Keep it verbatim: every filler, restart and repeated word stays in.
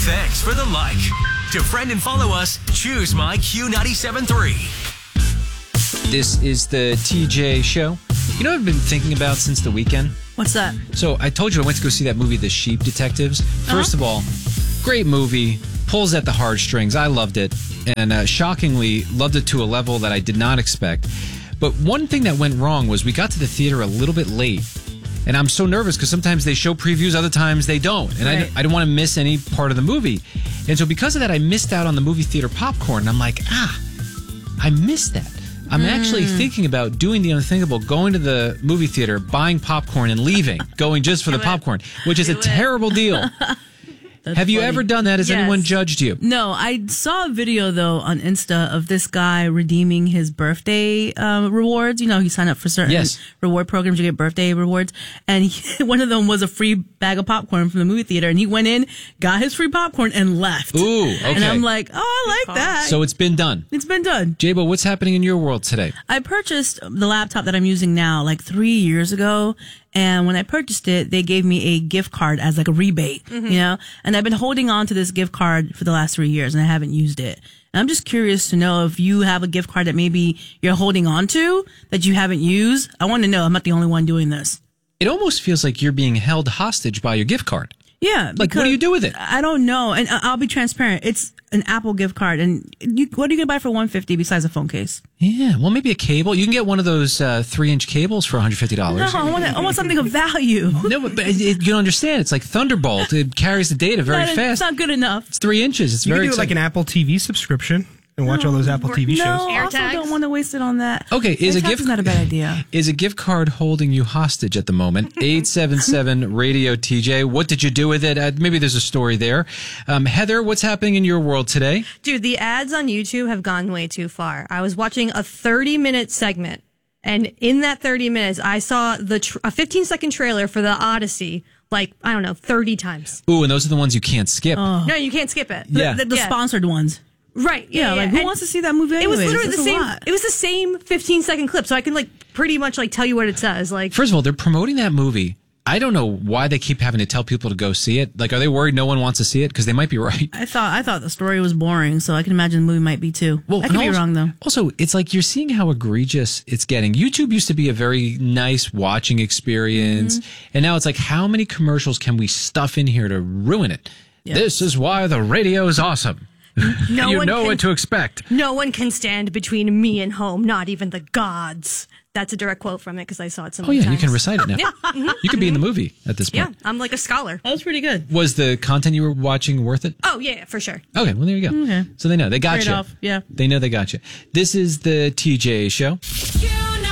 Thanks for the like. To friend and follow us, choose My Q ninety-seven point three. This is the T J Show. You know what I've been thinking about since the weekend? What's that? So I told you I went to go see that movie, The Sheep Detectives. First Uh-huh. of all, great movie. Pulls at the heartstrings. I loved it. And uh, shockingly, loved it to a level that I did not expect. But one thing that went wrong was we got to the theater a little bit late. And I'm so nervous because sometimes they show previews, other times they don't. And Right. I, I didn't want to miss any part of the movie. And so because of that, I missed out on the movie theater popcorn. And I'm like, ah, I missed that. I'm mm. actually thinking about doing the unthinkable, going to the movie theater, buying popcorn and leaving, going just for the popcorn, which is a terrible deal. That's Have you funny. ever done that? Has Yes. anyone judged you? No, I saw a video, though, on Insta of this guy redeeming his birthday um, rewards. You know, he signed up for certain Yes. reward programs. You get birthday rewards. And he, one of them was a free bag of popcorn from the movie theater. And he went in, got his free popcorn, and left. Ooh, okay. And I'm like, oh, I like that. So it's been done. It's been done. Jabo, what's happening in your world today? I purchased the laptop that I'm using now like three years ago. And when I purchased it, they gave me a gift card as like a rebate, Mm-hmm. you know? And I've been holding on to this gift card for the last three years and I haven't used it. And I'm just curious to know if you have a gift card that maybe you're holding on to that you haven't used. I want to know. I'm not the only one doing this. It almost feels like you're being held hostage by your gift card. Yeah. Like, what do you do with it? I don't know. And I- I'll be transparent. It's an Apple gift card. And you, what are you going to buy for one hundred fifty dollars besides a phone case? Yeah, well, maybe a cable. You can get one of those uh, three-inch cables for one hundred fifty dollars. No, I want, I want something of value. No, but it, it, you don't understand. It's like Thunderbolt. It carries the data very That- fast. It's not good enough. It's three inches. It's You very can do like exciting. an Apple T V subscription and watch all those Apple T V No, shows. I also don't want to waste it on that. Okay, is a AirTags gift is not a bad idea. Is a gift card holding you hostage at the moment? eight seven seven radio T J. What did you do with it? Uh, maybe there's a story there. Um, Heather, what's happening in your world today? Dude, the ads on YouTube have gone way too far. I was watching a thirty minute segment, and in that thirty minutes, I saw the tr- a fifteen second trailer for the Odyssey, like, I don't know, thirty times. Ooh, and those are the ones you can't skip. Oh. No, you can't skip it. Yeah. The, the Yeah. sponsored ones. Right. Yeah, Yeah. like yeah. who And wants to see that movie It was anyways? literally the That's a same. lot. It was the same fifteen second clip, so I can like pretty much like tell you what it says. Like, First of all, they're promoting that movie. I don't know why they keep having to tell people to go see it. Like, are they worried no one wants to see it? Because they might be right. I thought I thought the story was boring, so I can imagine the movie might be too. I could and be also, wrong though. Also, it's like you're seeing how egregious it's getting. YouTube used to be a very nice watching experience, Mm-hmm. and now it's like, how many commercials can we stuff in here to ruin it? This is why the radio is awesome. no you one know can, what to expect. No one can stand between me and home, not even the gods. That's a direct quote from it because I saw it so Oh many yeah, times. you can recite it now. Yeah. Mhm. You could be in the movie at this Yeah, point. I'm like a scholar. That was pretty good. Was the content you were watching worth it? Oh, yeah, for sure. Okay, well there you go. Okay. So they know they got Trade you. off, yeah. They know they got you. This is the T J Show. Q